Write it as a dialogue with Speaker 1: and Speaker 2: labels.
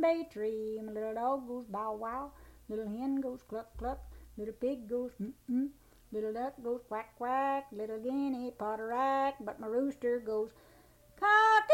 Speaker 1: bay tree. My little dog goes bow wow. Little hen goes cluck cluck. Little pig goes Little duck goes quack quack. Little guinea potter rack. But my rooster goes cock